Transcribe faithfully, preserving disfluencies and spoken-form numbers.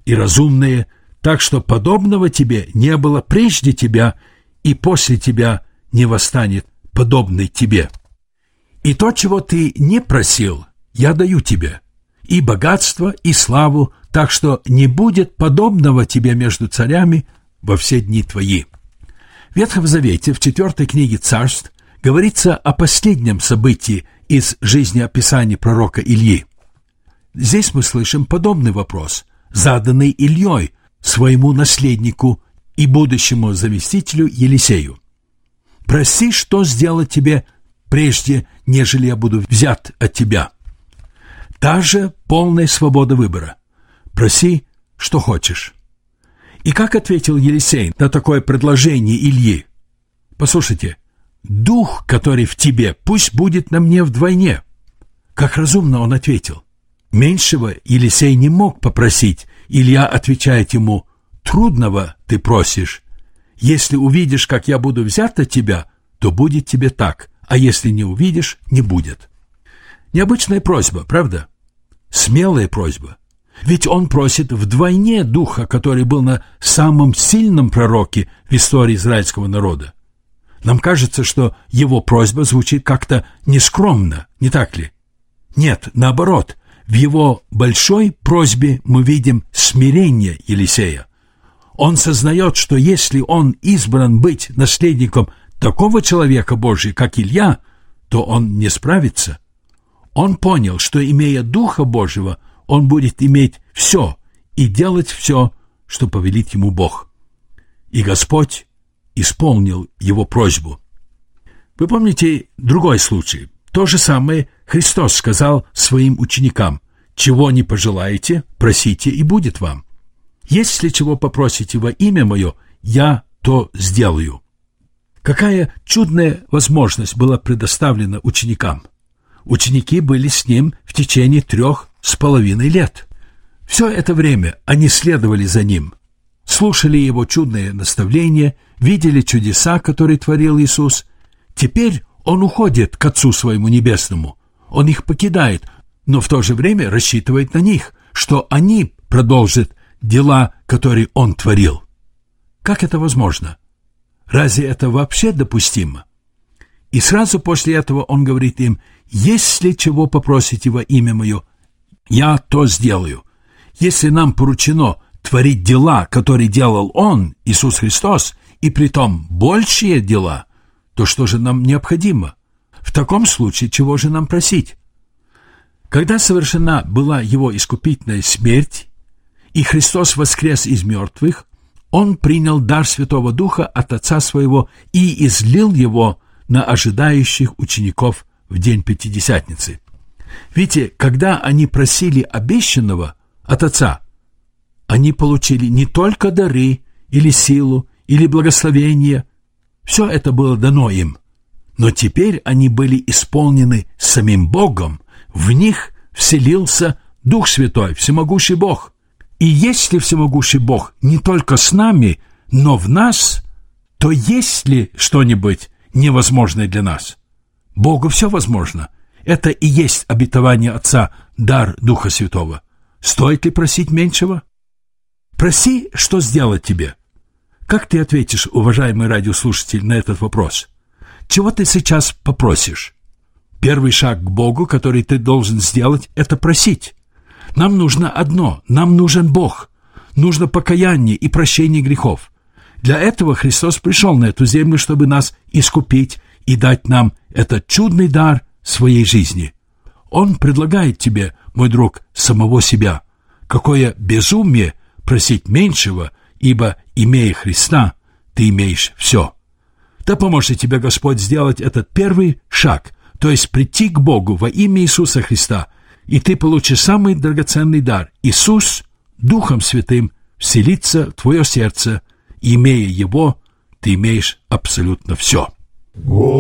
и разумные, так что подобного тебе не было прежде тебя, и после тебя не восстанет подобный тебе. И то, чего ты не просил, я даю тебе, и богатство, и славу, так что не будет подобного тебе между царями во все дни твои». В Ветхом Завете, в четвертой книге Царств, говорится о последнем событии из жизнеописания пророка Ильи. Здесь мы слышим подобный вопрос, заданный Ильей своему наследнику и будущему заместителю Елисею. «Проси, что сделать тебе, прежде, нежели я буду взят от тебя». Та же полная свобода выбора. Проси, что хочешь. И как ответил Елисей на такое предложение Ильи? Послушайте, «Дух, который в тебе, пусть будет на мне вдвойне». Как разумно он ответил. Меньшего Елисей не мог попросить. Илья отвечает ему: «Трудного ты просишь. Если увидишь, как я буду взят от тебя, то будет тебе так, а если не увидишь, не будет». Необычная просьба, правда? Смелая просьба. Ведь он просит вдвойне Духа, который был на самом сильном пророке в истории израильского народа. Нам кажется, что его просьба звучит как-то нескромно, не так ли? Нет, наоборот, в его большой просьбе мы видим смирение Елисея. Он сознает, что если он избран быть наследником такого человека Божия, как Илья, то он не справится. Он понял, что, имея Духа Божьего, он будет иметь все и делать все, что повелит ему Бог. И Господь исполнил его просьбу. Вы помните другой случай? То же самое Христос сказал своим ученикам: «Чего не пожелаете, просите, и будет вам. Если чего попросите во имя Мое, я то сделаю». Какая чудная возможность была предоставлена ученикам. Ученики были с ним в течение трех с половиной лет. Все это время они следовали за ним, слушали его чудные наставления, видели чудеса, которые творил Иисус. Теперь он уходит к Отцу своему Небесному. Он их покидает, но в то же время рассчитывает на них, что они продолжат дела, которые он творил. Как это возможно? Разве это вообще допустимо? И сразу после этого он говорит им: «Если чего попросите во имя Мое, я то сделаю». Если нам поручено творить дела, которые делал Он, Иисус Христос, и притом большие дела, то что же нам необходимо? В таком случае чего же нам просить? Когда совершена была Его искупительная смерть, и Христос воскрес из мертвых, Он принял дар Святого Духа от Отца Своего и излил Его на ожидающих учеников в день Пятидесятницы. Видите, когда они просили обещанного от Отца, они получили не только дары или силу, или благословение. Все это было дано им. Но теперь они были исполнены самим Богом. В них вселился Дух Святой, всемогущий Бог. И если всемогущий Бог не только с нами, но в нас, то есть ли что-нибудь невозможное для нас? Богу все возможно. Это и есть обетование Отца, дар Духа Святого. Стоит ли просить меньшего? Проси, что сделать тебе. Как ты ответишь, уважаемый радиослушатель, на этот вопрос? Чего ты сейчас попросишь? Первый шаг к Богу, который ты должен сделать, это просить. Нам нужно одно, нам нужен Бог. Нужно покаяние и прощение грехов. Для этого Христос пришел на эту землю, чтобы нас искупить и дать нам этот чудный дар своей жизни. Он предлагает тебе, мой друг, самого себя. Какое безумие просить меньшего, ибо, имея Христа, ты имеешь все. Да поможет тебе Господь сделать этот первый шаг, то есть прийти к Богу во имя Иисуса Христа, и ты получишь самый драгоценный дар. Иисус Духом Святым вселится в твое сердце, и, имея Его, ты имеешь абсолютно все.